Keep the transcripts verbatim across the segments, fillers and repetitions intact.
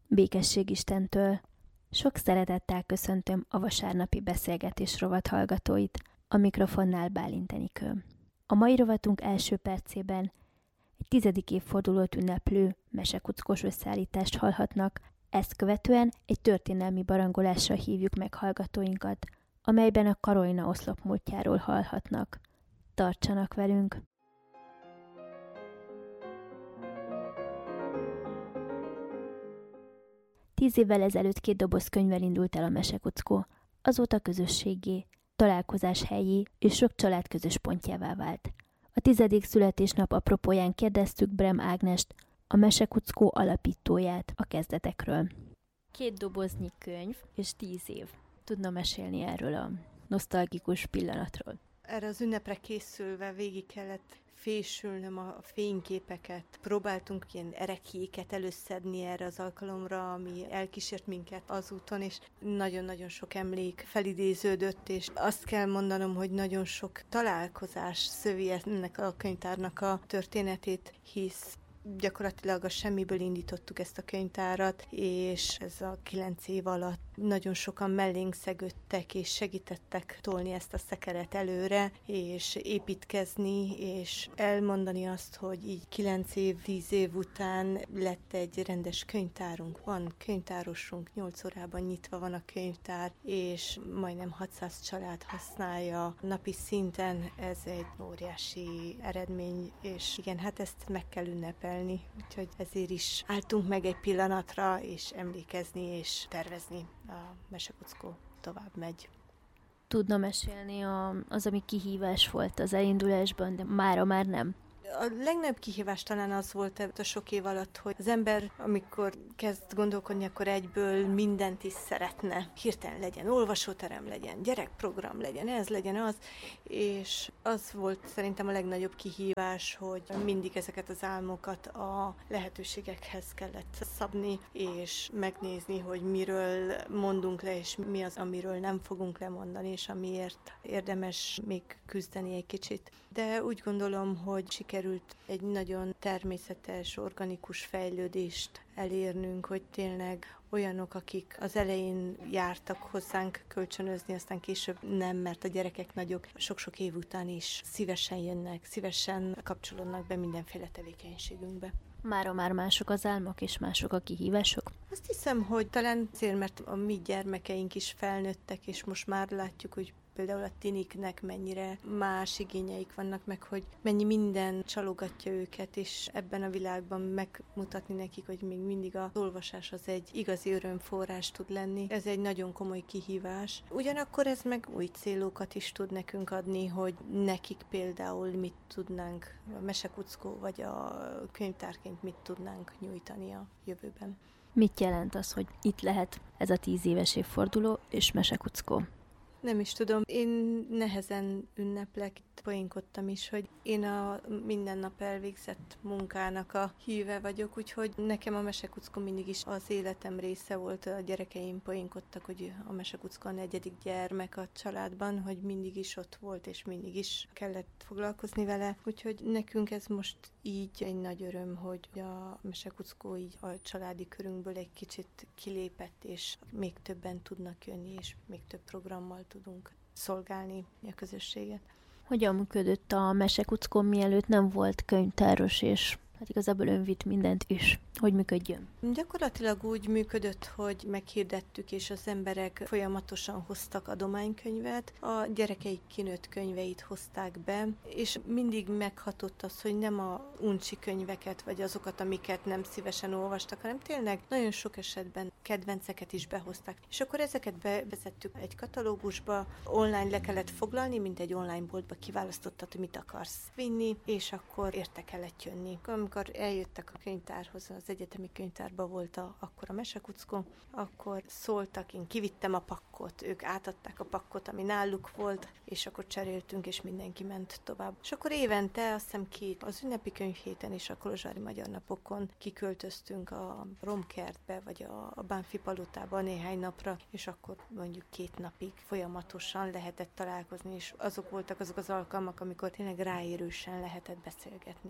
Békesség Istentől. Sok szeretettel köszöntöm a vasárnapi beszélgetés rovat hallgatóit, a mikrofonnál Bálint Enikő. A mai rovatunk első percében egy tizedik évfordulót ünneplő mesekuckos összeállítást hallhatnak, ezt követően egy történelmi barangolással hívjuk meg hallgatóinkat, amelyben a Karolina oszlop múltjáról hallhatnak. Tartsanak velünk! Tíz évvel ezelőtt két doboz könyvvel indult el a Mesekuckó, azóta közösségé, találkozás helyé és sok család közös pontjává vált. A tizedik születésnap apropóján kérdeztük Brem Ágnest, a Mesekuckó alapítóját a kezdetekről. Két doboznyi könyv és tíz év. Tudna mesélni erről a nosztalgikus pillanatról? Erre az ünnepre készülve végig kellett fésülnöm a fényképeket. Próbáltunk ilyen erekjéket előszedni erre az alkalomra, ami elkísért minket az úton, és nagyon-nagyon sok emlék felidéződött, és azt kell mondanom, hogy nagyon sok találkozás szövi ennek a könyvtárnak a történetét, hisz gyakorlatilag a semmiből indítottuk ezt a könyvtárat, és ez a kilenc év alatt nagyon sokan mellénk szegődtek, és segítettek tolni ezt a szekeret előre, és építkezni, és elmondani azt, hogy így kilenc év, tíz év után lett egy rendes könyvtárunk. Van könyvtárosunk, nyolc órában nyitva van a könyvtár, és majdnem hatszáz család használja napi szinten. Ez egy óriási eredmény, és igen, hát ezt meg kell ünnepelni, úgyhogy ezért is álltunk meg egy pillanatra, és emlékezni, és tervezni. A Mesekuckó tovább megy. Tudna mesélni a, az, ami kihívás volt az elindulásban, de mára már nem? A legnagyobb kihívás talán az volt a sok év alatt, hogy az ember, amikor kezd gondolkodni, akkor egyből mindent is szeretne. Hirtelen legyen olvasóterem, legyen gyerekprogram, legyen ez, legyen az, és az volt szerintem a legnagyobb kihívás, hogy mindig ezeket az álmokat a lehetőségekhez kellett szabni, és megnézni, hogy miről mondunk le, és mi az, amiről nem fogunk lemondani, és amiért érdemes még küzdeni egy kicsit. De úgy gondolom, hogy sikerült egy nagyon természetes, organikus fejlődést elérnünk, hogy tényleg olyanok, akik az elején jártak hozzánk kölcsönözni, aztán később nem, mert a gyerekek nagyok, sok-sok év után is szívesen jönnek, szívesen kapcsolódnak be mindenféle tevékenységünkbe. Mára már mások az álmok és mások a kihívások? Azt hiszem, hogy talán azért, mert a mi gyermekeink is felnőttek, és most már látjuk, hogy például a tiniknek mennyire más igényeik vannak, meg hogy mennyi minden csalogatja őket, és ebben a világban megmutatni nekik, hogy még mindig az olvasás az egy igazi örömforrás tud lenni. Ez egy nagyon komoly kihívás. Ugyanakkor ez meg új célokat is tud nekünk adni, hogy nekik például mit tudnánk, a Mesekuckó vagy a könyvtárként mit tudnánk nyújtani a jövőben. Mit jelent az, hogy itt lehet ez a tíz éves évforduló és Mesekuckó? Nem is tudom. Én nehezen ünneplek, poénkodtam is, hogy én a minden nap elvégzett munkának a híve vagyok, úgyhogy nekem a Mesekuckó mindig is az életem része volt. A gyerekeim poénkodtak, hogy a Mesekuckó a negyedik gyermek a családban, hogy mindig is ott volt, és mindig is kellett foglalkozni vele. Úgyhogy nekünk ez most így egy nagy öröm, hogy a Mesekuckó így a családi körünkből egy kicsit kilépett, és még többen tudnak jönni, és még több programmal tudunk szolgálni a közösséget. Hogyan működött a Mesekuckó, mielőtt nem volt könyvtáros, és hát igazából ön vitt mindent is? Hogy működjön? Gyakorlatilag úgy működött, hogy meghirdettük, és az emberek folyamatosan hoztak adománykönyvet, a gyerekeik kinőtt könyveit hozták be, és mindig meghatott az, hogy nem a uncsi könyveket, vagy azokat, amiket nem szívesen olvastak, hanem tényleg nagyon sok esetben kedvenceket is behozták. És akkor ezeket bevezettük egy katalógusba, online le kellett foglalni, mint egy online boltba kiválasztottad, hogy mit akarsz vinni, és akkor érte kellett jönni. Amikor eljöttek a könyvtárhoz, az egyetemi könyvtárban volt a, akkor a Mesekuckó, akkor szóltak, én kivittem a pakkot, ők átadták a pakkot, ami náluk volt, és akkor cseréltünk, és mindenki ment tovább. És akkor évente, azt hiszem két, az ünnepi könyvhéten és a Kolozsvári Magyar Napokon kiköltöztünk a Romkertbe, vagy a, a Bánfi Palotába néhány napra, és akkor mondjuk két napig folyamatosan lehetett találkozni, és azok voltak azok az alkalmak, amikor tényleg ráérősen lehetett beszélgetni.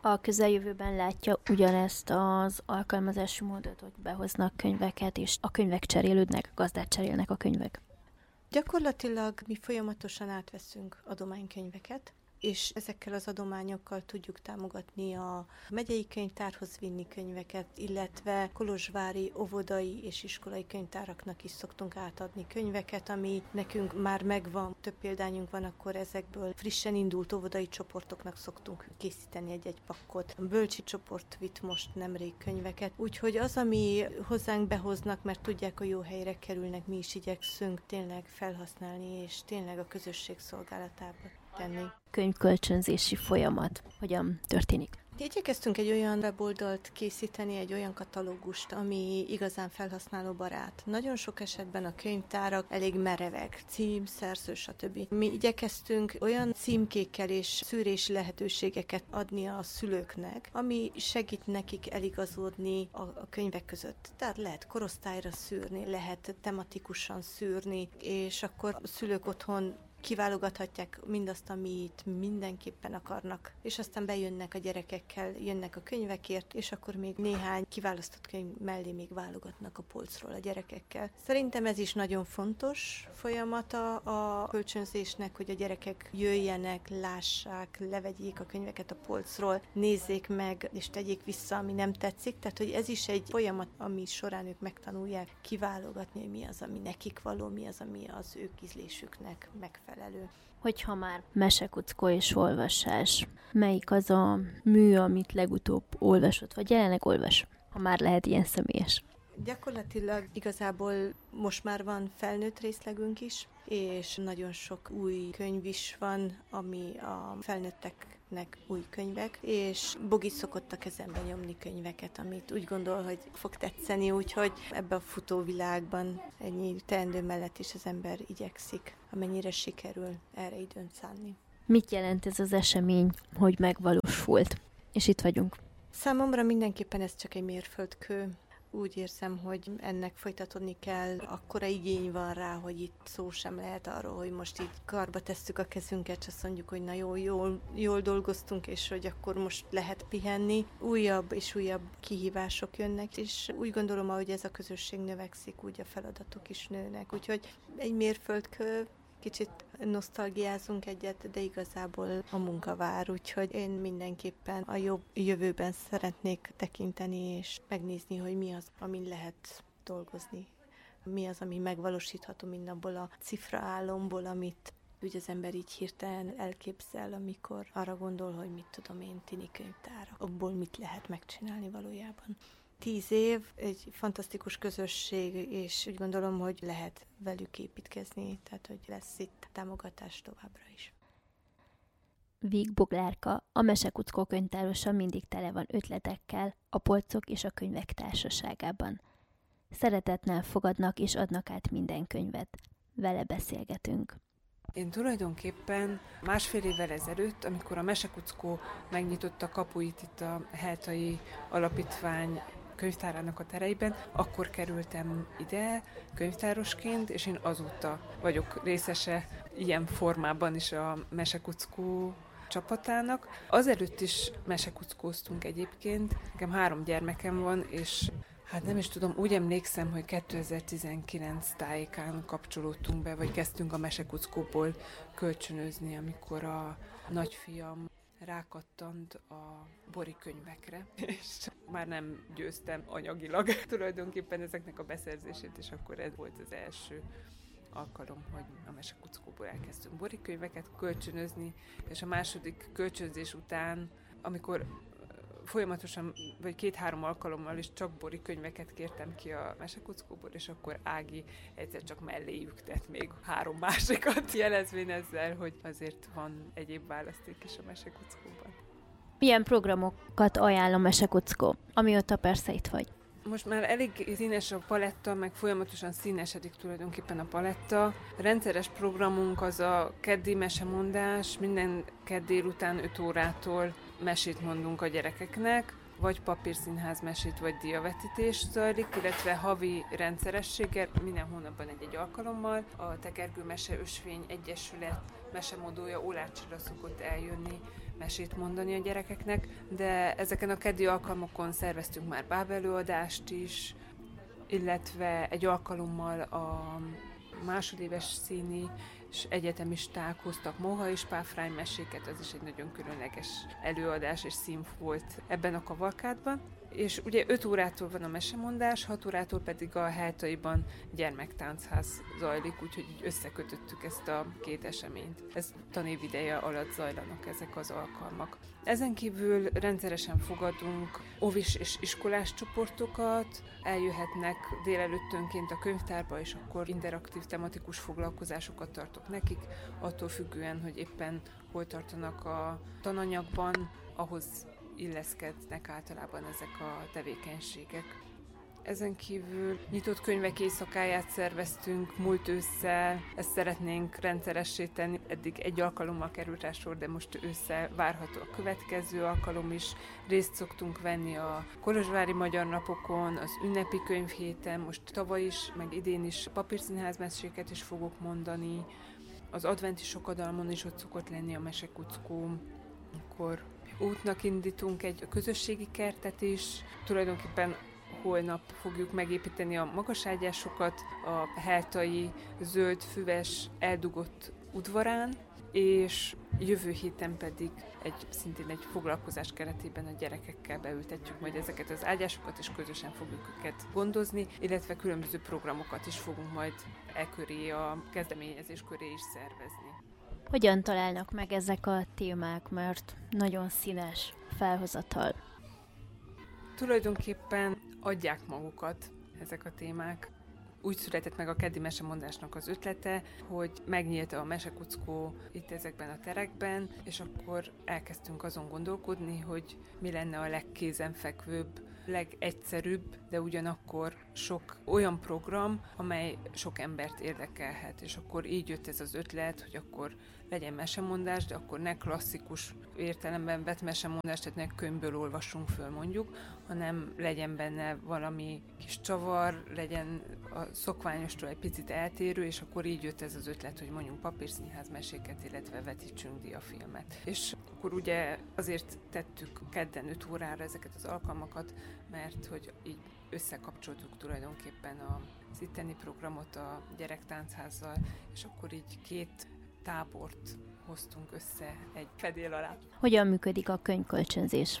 A közeljövőben látja ugyanezt az alkalmazási módot, hogy behoznak könyveket, és a könyvek cserélődnek, gazdát cserélnek a könyvek? Gyakorlatilag mi folyamatosan átveszünk adománykönyveket, és ezekkel az adományokkal tudjuk támogatni a megyei könyvtárhoz vinni könyveket, illetve kolozsvári óvodai és iskolai könyvtáraknak is szoktunk átadni könyveket, ami nekünk már megvan, több példányunk van, akkor ezekből frissen indult óvodai csoportoknak szoktunk készíteni egy-egy pakkot. A bölcsi csoport vitt most nemrég könyveket, úgyhogy az, ami hozzánk behoznak, mert tudják, hogy jó helyre kerülnek, mi is igyekszünk tényleg felhasználni, és tényleg a közösség szolgálatába tenni. Könyvkölcsönzési folyamat hogyan történik? Igyekeztünk egy olyan weboldalt készíteni, egy olyan katalógust, ami igazán felhasználóbarát. Nagyon sok esetben a könyvtárak elég merevek, cím, szerző, stb. Mi igyekeztünk olyan címkékkel és szűrési lehetőségeket adni a szülőknek, ami segít nekik eligazodni a, a könyvek között. Tehát lehet korosztályra szűrni, lehet tematikusan szűrni, és akkor a szülők otthon kiválogathatják mindazt, amit mindenképpen akarnak, és aztán bejönnek a gyerekekkel, jönnek a könyvekért, és akkor még néhány kiválasztott könyv mellé még válogatnak a polcról a gyerekekkel. Szerintem ez is nagyon fontos folyamata a kölcsönzésnek, hogy a gyerekek jöjjenek, lássák, levegyék a könyveket a polcról, nézzék meg, és tegyék vissza, ami nem tetszik. Tehát, hogy ez is egy folyamat, ami során ők megtanulják kiválogatni, hogy mi az, ami nekik való, mi az, ami az ő ízlésüknek megfelelő. Felelő. Hogyha már mesekuckó és olvasás, melyik az a mű, amit legutóbb olvasott, vagy jelenleg olvas, ha már lehet ilyen személyes? Gyakorlatilag igazából most már van felnőtt részlegünk is, és nagyon sok új könyv is van, ami a felnőtteknek új könyvek, és Bogi szokott a kezembe nyomni könyveket, amit úgy gondol, hogy fog tetszeni, úgyhogy ebbe a futóvilágban ennyi teendő mellett is az ember igyekszik, amennyire sikerül erre időn szánni. Mit jelent ez az esemény, hogy megvalósult? És itt vagyunk. Számomra mindenképpen ez csak egy mérföldkő. Úgy érzem, hogy ennek folytatódni kell, akkora igény van rá, hogy itt szó sem lehet arról, hogy most így karba tesszük a kezünket, és azt mondjuk, hogy na jó, jól, jól dolgoztunk, és hogy akkor most lehet pihenni. Újabb és újabb kihívások jönnek, és úgy gondolom, ahogy ez a közösség növekszik, úgy a feladatok is nőnek. Úgyhogy egy mérföldkő, kicsit nosztalgiázunk egyet, de igazából a munka vár, úgyhogy én mindenképpen a jobb jövőben szeretnék tekinteni, és megnézni, hogy mi az, amin lehet dolgozni. Mi az, ami megvalósítható mindabból a cifra álomból, amit úgy az ember így hirtelen elképzel, amikor arra gondol, hogy mit tudom én, tini könyvtára, abból mit lehet megcsinálni valójában. Tíz év, egy fantasztikus közösség, és úgy gondolom, hogy lehet velük építkezni, tehát hogy lesz itt támogatás továbbra is. Víg Boglárka, a Mesekuckó könyvtárosa mindig tele van ötletekkel a polcok és a könyvek társaságában. Szeretettel fogadnak és adnak át minden könyvet. Vele beszélgetünk. Én tulajdonképpen másfél évvel ezelőtt, amikor a Mesekuckó megnyitotta kapuit itt a Heltai Alapítvány könyvtárának a tereiben, akkor kerültem ide könyvtárosként, és én azóta vagyok részese ilyen formában is a Mesekuckó csapatának. Azelőtt is mesekuckóztunk egyébként, nekem három gyermekem van, és hát nem is tudom, úgy emlékszem, hogy kétezer-tizenkilenc tájékán kapcsolódtunk be, vagy kezdtünk a Mesekuckóból kölcsönözni, amikor a nagyfiam rákattant a Bori könyvekre, és már nem győztem anyagilag tulajdonképpen ezeknek a beszerzését, és akkor ez volt az első alkalom, hogy a Mesekuckóból elkezdtünk Bori könyveket kölcsönözni, és a második kölcsönzés után, amikor folyamatosan, vagy két-három alkalommal is csak Bori könyveket kértem ki a Mesekuckóból, és akkor Ági egyszer csak melléjük tett még három másikat, jelezvén ezzel, hogy azért van egyéb választék is a Mesekuckóban. Milyen programokat ajánl a Mesekuckó, amióta persze itt vagy? Most már elég színes a paletta, meg folyamatosan színesedik tulajdonképpen a paletta. A rendszeres programunk az a keddi mesemondás, minden kedd délután öt órától mesét mondunk a gyerekeknek, vagy papírszínház mesét, vagy diavetítés zajlik, illetve havi rendszerességgel, minden hónapban egy-egy alkalommal. A Tekergő Mese Ösvény Egyesület mesemondója Ólácsira szokott eljönni mesét mondani a gyerekeknek, de ezeken a keddi alkalmakon szerveztünk már bábelőadást is, illetve egy alkalommal a másodéves színi és egyetemisták hoztak moha és páfrány meséket, ez is egy nagyon különleges előadás és szín volt ebben a kavalkádban. És ugye öt órától van a mesemondás, hat órától pedig a Heltaiban gyermektánchaz zajlik, úgyhogy így összekötöttük ezt a két eseményt. Ez tanév ideje alatt zajlanak ezek az alkalmak. Ezen kívül rendszeresen fogadunk óvis és iskolás csoportokat, eljöhetnek délelőttönként a könyvtárba, és akkor interaktív tematikus foglalkozásokat tartok nekik, attól függően, hogy éppen hol tartanak a tananyagban, ahhoz illeszkednek általában ezek a tevékenységek. Ezen kívül nyitott könyvek éjszakáját szerveztünk múlt ősszel, ezt szeretnénk rendszeressé tenni. Eddig egy alkalommal került rá sor, de most ősszel várható a következő alkalom is. Részt szoktunk venni a kolozsvári magyar napokon, az ünnepi könyvhéten, most tavaly is, meg idén is papírszínházmeséket is fogok mondani. Az adventi sokadalmon is ott szokott lenni a mesekuckó, akkor útnak indítunk egy közösségi kertet is, tulajdonképpen holnap fogjuk megépíteni a magaságyásokat a heltai zöld füves eldugott udvarán, és jövő héten pedig egy, szintén egy foglalkozás keretében a gyerekekkel beültetjük majd ezeket az ágyásokat, és közösen fogjuk őket gondozni, illetve különböző programokat is fogunk majd e köré, a kezdeményezés köré is szervezni. Hogyan találnak meg ezek a témák, mert nagyon színes felhozatal? Tulajdonképpen adják magukat ezek a témák. Úgy született meg a keddi mesemondásnak az ötlete, hogy megnyílt a mesekuckó itt ezekben a terekben, és akkor elkezdtünk azon gondolkodni, hogy mi lenne a legkézenfekvőbb, legegyszerűbb, de ugyanakkor sok olyan program, amely sok embert érdekelhet, és akkor így jött ez az ötlet, hogy akkor legyen mesemondás, de akkor ne klasszikus értelemben vett mesemondás, tehát ne könyvből olvassunk föl mondjuk, hanem legyen benne valami kis csavar, legyen a szokványostól egy picit eltérő, és akkor így jött ez az ötlet, hogy mondjuk papírszínház meséket, illetve vetítsünk diafilmet. És akkor ugye azért tettük kedden öt órára ezeket az alkalmakat, mert hogy így összekapcsoltuk tulajdonképpen az itteni programot a gyerektánchazzal, és akkor így két tábort hoztunk össze egy fedél alá. Hogyan működik a könyvkölcsönzés?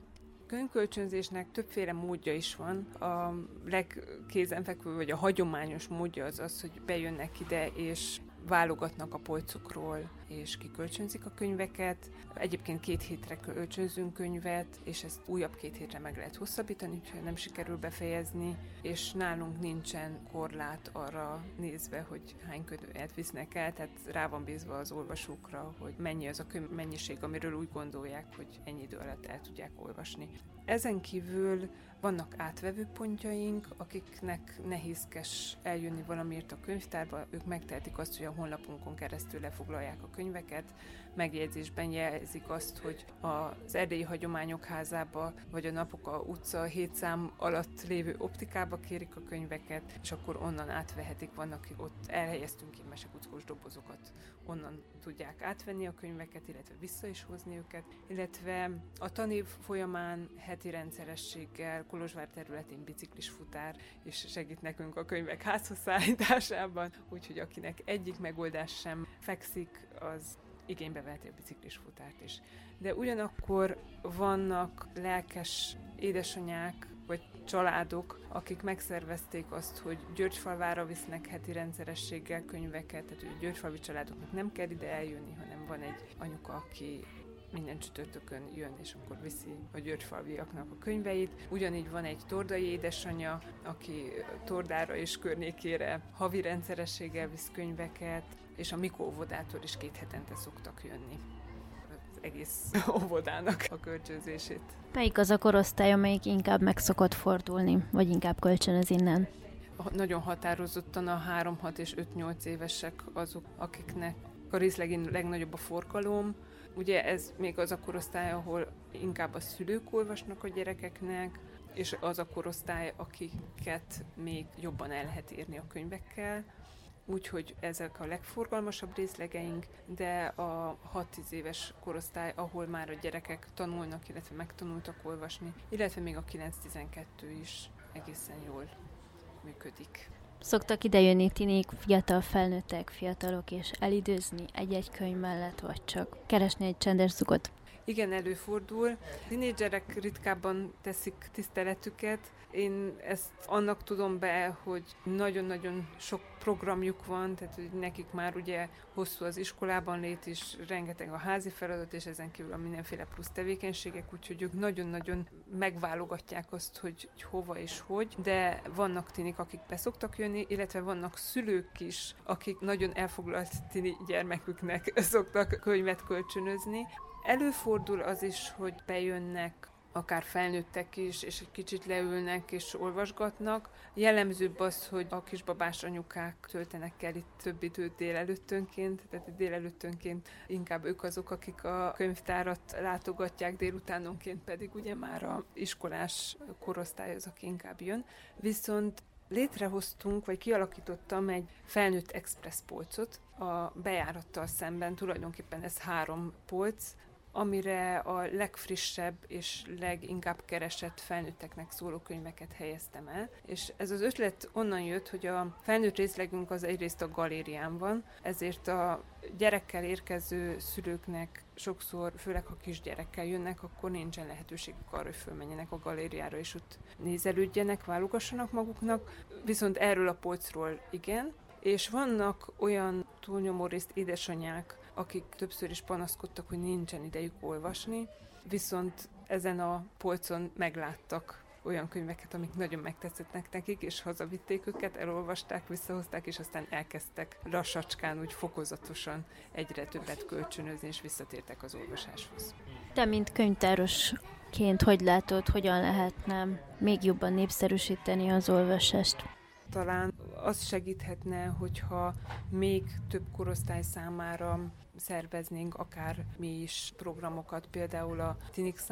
A könyvkölcsönzésnek többféle módja is van. A legkézenfekvő, vagy a hagyományos módja az az, hogy bejönnek ide, és válogatnak a polcokról, és kikölcsönzik a könyveket. Egyébként két hétre kölcsönzünk könyvet, és ezt újabb két hétre meg lehet hosszabbítani, ha nem sikerül befejezni, és nálunk nincsen korlát arra nézve, hogy hány könyvet visznek el, tehát rá van bízva az olvasókra, hogy mennyi az a könyv mennyiség, amiről úgy gondolják, hogy ennyi idő alatt el tudják olvasni. Ezen kívül vannak átvevő pontjaink, akiknek nehézkes eljönni valamiért a könyvtárba, ők megtehetik azt, hogy a honlapunkon keresztül lefoglalják a könyveket, megjegyzésben jelzik azt, hogy az Erdélyi Hagyományok Házába, vagy a Napoka utca hét szám alatt lévő optikába kérik a könyveket, és akkor onnan átvehetik, vannak, ott elhelyeztünk ki mesekuckós dobozokat, onnan tudják átvenni a könyveket, illetve vissza is hozni őket, illetve a tanév folyamán heti rendszerességgel Kolozsvár területén biciklis futár, és segít nekünk a könyvek házhoz szállításában, úgyhogy akinek egyik megoldás sem fekszik, az igénybe veheti a biciklis futárt is. De ugyanakkor vannak lelkes édesanyák, vagy családok, akik megszervezték azt, hogy Györgyfalvára visznek heti rendszerességgel könyveket, tehát hogy a györgyfalvi családoknak nem kell ide eljönni, hanem van egy anyuka, aki minden csütörtökön jön, és akkor viszi a györgyfalviaknak a könyveit. Ugyanígy van egy tordai édesanyja, aki Tordára és környékére havi rendszerességgel visz könyveket, és a Mikó óvodától is két hetente szoktak jönni az egész óvodának a kölcsönzését. Melyik az a korosztály, amelyik inkább meg szokott fordulni, vagy inkább kölcsönöz innen? Nagyon határozottan a három hat és öt nyolc évesek azok, akiknek a részlegén legnagyobb a forgalom. Ugye ez még az a korosztály, ahol inkább a szülők olvasnak a gyerekeknek, és az a korosztály, akiket még jobban el lehet érni a könyvekkel. úgyhogy ezek a legforgalmasabb részlegeink, de a hat-tíz éves korosztály, ahol már a gyerekek tanulnak, illetve megtanultak olvasni, illetve még a kilenc-tizenkettő is egészen jól működik. Szoktak idejönni tinik, fiatal felnőttek, fiatalok, és elidőzni egy-egy könyv mellett, vagy csak keresni egy csendes zugot? Igen, előfordul. Tinédzserek ritkábban teszik tiszteletüket. Én ezt annak tudom be, hogy nagyon-nagyon sok programjuk van, tehát hogy nekik már ugye hosszú az iskolában lét is, rengeteg a házi feladat, és ezen kívül a mindenféle plusz tevékenységek, úgyhogy ők nagyon-nagyon megválogatják azt, hogy, hogy hova és hogy, de vannak tinik, akik be szoktak jönni, illetve vannak szülők is, akik nagyon elfoglalt tini gyermeküknek szoktak könyvet kölcsönözni. Előfordul az is, hogy bejönnek akár felnőttek is, és egy kicsit leülnek és olvasgatnak. Jellemzőbb az, hogy a kisbabás anyukák töltenek el itt több időt délelőttönként, tehát délelőttönként inkább ők azok, akik a könyvtárat látogatják, délutánonként pedig ugye már a iskolás korosztály az, aki inkább jön. Viszont létrehoztunk, vagy kialakítottam egy felnőtt express polcot a bejárattal szemben, tulajdonképpen ez három polc, amire a legfrissebb és leginkább keresett felnőtteknek szóló könyveket helyeztem el. És ez az ötlet onnan jött, hogy a felnőtt részlegünk az egyrészt a galérián van, ezért a gyerekkel érkező szülőknek sokszor, főleg ha kisgyerekkel jönnek, akkor nincsen lehetőségük arra, hogy fölmenjenek a galériára, és ott nézelődjenek, válogassanak maguknak. Viszont erről a polcról igen. És vannak olyan túlnyomó részt édesanyák, akik többször is panaszkodtak, hogy nincsen idejük olvasni, viszont ezen a polcon megláttak olyan könyveket, amik nagyon megtetszettek nekik, és hazavitték őket, elolvasták, visszahozták, és aztán elkezdtek lassacskán, úgy fokozatosan egyre többet kölcsönözni, és visszatértek az olvasáshoz. Te, mint könyvtárosként, hogy látod, hogyan lehetne még jobban népszerűsíteni az olvasást? Talán az segíthetne, hogyha még több korosztály számára szerveznénk akár mi is programokat, például a tinik